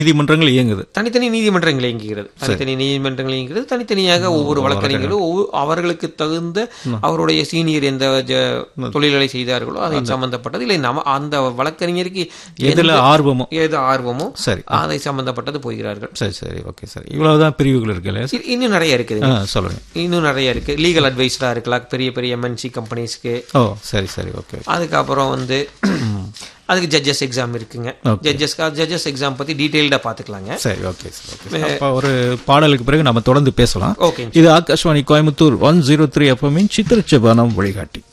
நீதிமன்றங்கள் இயங்குது. தனித்தனி நீதிமன்றங்கள் இயங்குகிறது. தனித்தனி நீதிமன்றங்கள் இயங்குகிறது. தனித்தனியாக ஒவ்வொரு வழக்கறிஞர்களும் அவர்களுக்கு தகுந்த அவருடைய சீனியர் எந்த தொழில்களை செய்தார்களோ அதை சம்பந்தப்பட்டது இல்லை அந்த வழக்கறிஞருக்கு எது ஆர்வமோ சரி அதை சம்பந்தப்பட்டது போகிறார்கள். சரி சரி ஓகே சார். இவ்வளவுதான் பிரிவுகள் இருக்கு. இன்னும் நிறைய இருக்குது. சொல்லுங்க. இன்னும் நிறைய இருக்கு. லீகல் அட்வைஸரா இருக்கலாம் பெரிய பெரிய எம்என்சி கம்பெனிஸ்க்கு. சரி சரி ஓகே. அதுக்கப்புறம் அதுக்கு ஜட்ஜஸ் எக்ஸாம் இருக்குங்க. ஜட்ஜஸ் எக்ஸாம் பத்தி டீடைல்டா பாத்துக்கலாங்க. சரி ஓகே சார். அப்ப ஒரு பாடலுக்கு பிறகு நம்ம தொடர்ந்து பேசலாம். ஓகே. இது ஆகாஷ்வாணி கோயம்புத்தூர் 103 FM சித்திரச்சபானம் வழிகாட்டி.